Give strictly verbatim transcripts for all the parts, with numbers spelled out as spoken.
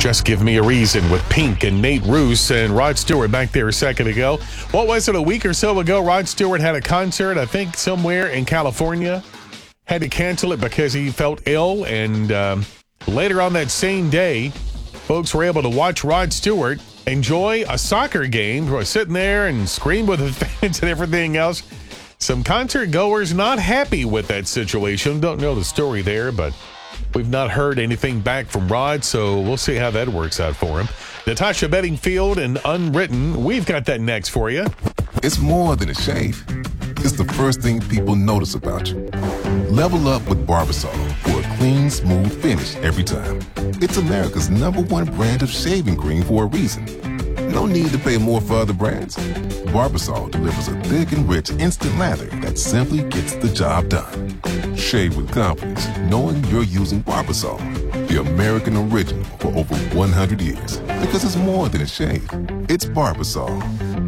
Just Give Me a Reason with Pink and Nate Roos and Rod Stewart back there a second ago. What was it, a week or so ago? Rod Stewart had a concert, I think, somewhere in California. Had to cancel it because he felt ill. And um, later on that same day, folks were able to watch Rod Stewart enjoy a soccer game. We're sitting there and scream with the fans and everything else. Some concert goers not happy with that situation. Don't know the story there, but we've not heard anything back from Rod, so we'll see how that works out for him. Natasha Bedingfield and Unwritten, we've got that next for you. It's more than a shave. It's the first thing people notice about you. Level up with Barbasol for a clean, smooth finish every time. It's America's number one brand of shaving cream for a reason. No need to pay more for other brands. Barbasol delivers a thick and rich instant lather that simply gets the job done. Shave with confidence, knowing you're using Barbasol, the American original for over one hundred years. Because it's more than a shave. It's Barbasol.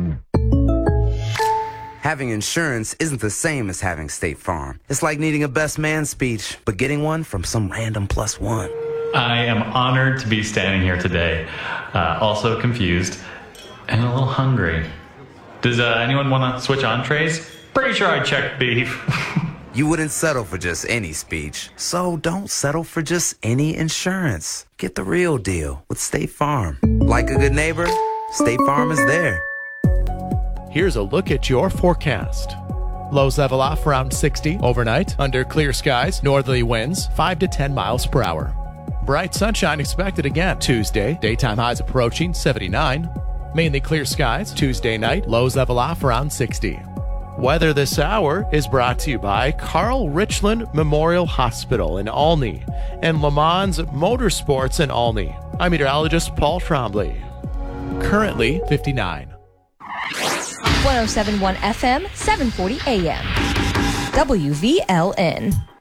Having insurance isn't the same as having State Farm. It's like needing a best man speech, but getting one from some random plus one. I am honored to be standing here today, uh, also confused and a little hungry. Does uh, anyone want to switch entrees? Pretty sure I checked beef. You wouldn't settle for just any speech, so don't settle for just any insurance. Get the real deal with State Farm. Like a good neighbor, State Farm is there. Here's a look at your forecast. Lows level off around sixty overnight. Under clear skies, northerly winds five to ten miles per hour. Bright sunshine expected again Tuesday. Daytime highs approaching seventy-nine. Mainly clear skies Tuesday night. Lows level off around sixty. Weather this hour is brought to you by Carl Richland Memorial Hospital in Olney and Le Mans Motorsports in Olney. I'm meteorologist Paul Trombley. Currently fifty-nine. one oh seven point one F M, seven forty A M. W V L N.